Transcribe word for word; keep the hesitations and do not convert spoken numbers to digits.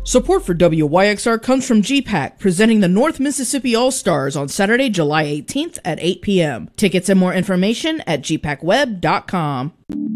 Support for W Y X R comes from G PAC, presenting the North Mississippi All-Stars on Saturday, July eighteenth at eight p.m. Tickets and more information at g pac web dot com.